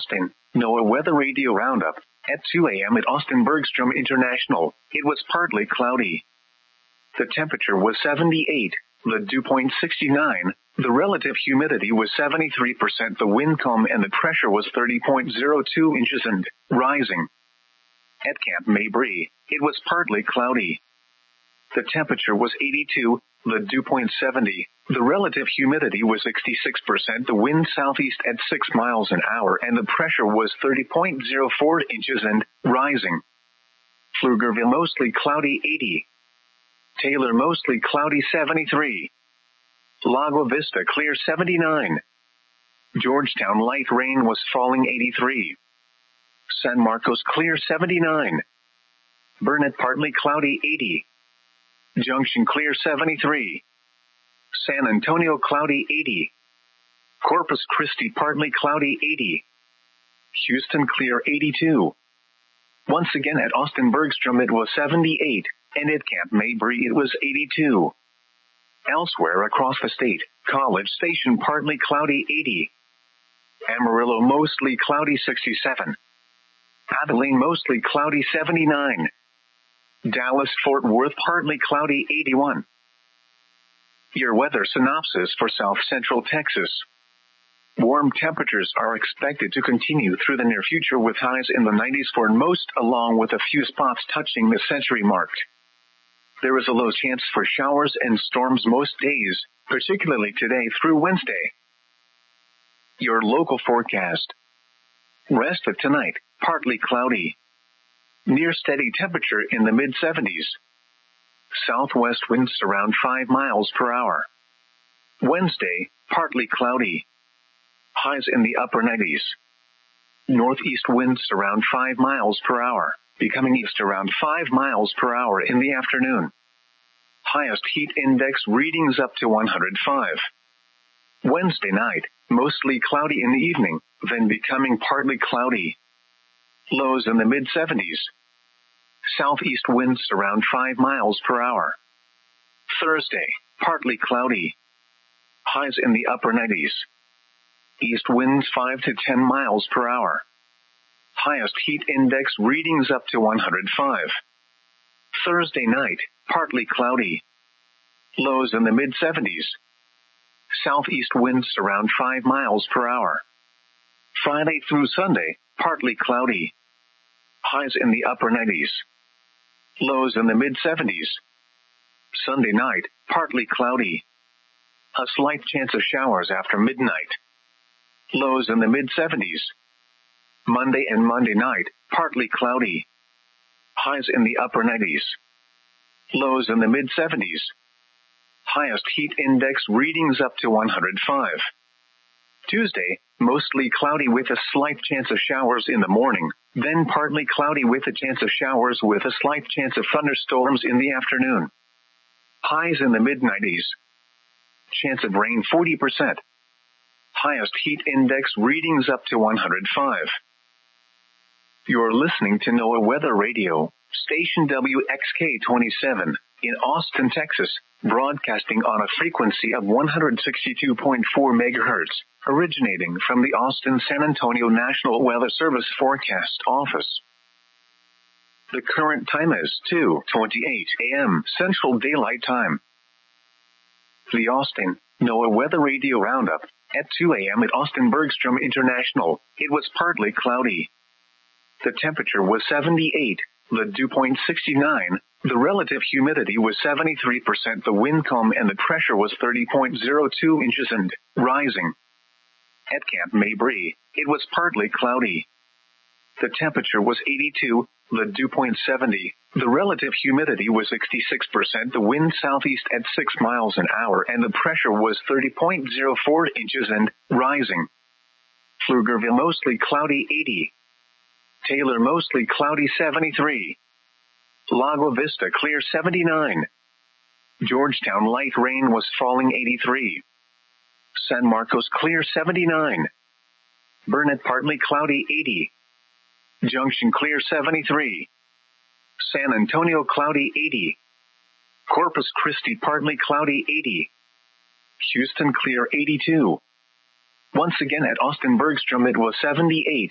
Austin, NOAA Weather Radio Roundup. At 2 a.m. at Austin Bergstrom International, it was partly cloudy. The temperature was 78, the dew point 69, the relative humidity was 73%, the wind calm and the pressure was 30.02 inches and rising. At Camp Mabry, it was partly cloudy. The temperature was 82, the dew point 70, the relative humidity was 66%, the wind southeast at 6 miles an hour and the pressure was 30.04 inches and rising. Pflugerville mostly cloudy 80. Taylor mostly cloudy 73. Lago Vista clear 79. Georgetown light rain was falling 83. San Marcos clear 79. Burnett partly cloudy 80. Junction clear 73. San Antonio cloudy 80. Corpus Christi partly cloudy 80. Houston clear 82. Once again at Austin Bergstrom it was 78, and at Camp Mabry it was 82. Elsewhere across the state, College Station partly cloudy 80. Amarillo mostly cloudy 67. Abilene mostly cloudy 79. Dallas-Fort Worth partly cloudy 81. Your weather synopsis for South Central Texas. Warm temperatures are expected to continue through the near future with highs in the 90s for most, along with a few spots touching the century mark. There is a low chance for showers and storms most days, particularly today through Wednesday. Your local forecast. Rest of tonight, partly cloudy. Near steady temperature in the mid-70s. Southwest winds around 5 miles per hour. Wednesday, partly cloudy. Highs in the upper 90s. Northeast winds around 5 miles per hour, becoming east around 5 miles per hour in the afternoon. Highest heat index readings up to 105. Wednesday night, mostly cloudy in the evening, then becoming partly cloudy. Lows in the mid-70s. Southeast winds around 5 miles per hour. Thursday, partly cloudy. Highs in the upper 90s. East winds 5 to 10 miles per hour. Highest heat index readings up to 105. Thursday night, partly cloudy. Lows in the mid-70s. Southeast winds around 5 miles per hour. Friday through Sunday, partly cloudy. Highs in the upper 90s. Lows in the mid-70s. Sunday night, partly cloudy. A slight chance of showers after midnight. Lows in the mid-70s. Monday and Monday night, partly cloudy. Highs in the upper 90s. Lows in the mid-70s. Highest heat index readings up to 105. Tuesday, mostly cloudy with a slight chance of showers in the morning, then partly cloudy with a chance of showers with a slight chance of thunderstorms in the afternoon. Highs in the mid-90s. Chance of rain 40%. Highest heat index readings up to 105. You're listening to NOAA Weather Radio, station WXK-27, in Austin, Texas, broadcasting on a frequency of 162.4 megahertz, originating from the Austin-San Antonio National Weather Service Forecast Office. The current time is 2:28 a.m. Central Daylight Time. The Austin, NOAA Weather Radio Roundup. At 2 a.m. at Austin Bergstrom International, it was partly cloudy. The temperature was 78, the dew point 69, the relative humidity was 73%, the wind calm and the pressure was 30.02 inches and rising. At Camp Mabry, it was partly cloudy. The temperature was 82, the dew point 70, the relative humidity was 66%, the wind southeast at 6 miles an hour and the pressure was 30.04 inches and rising. Pflugerville mostly cloudy 80. Taylor mostly cloudy 73. Lago Vista clear 79. Georgetown light rain was falling 83. San Marcos clear 79. Burnett partly cloudy 80. Junction clear 73. San Antonio cloudy 80. Corpus Christi partly cloudy 80. Houston clear 82. Once again at Austin Bergstrom it was 78.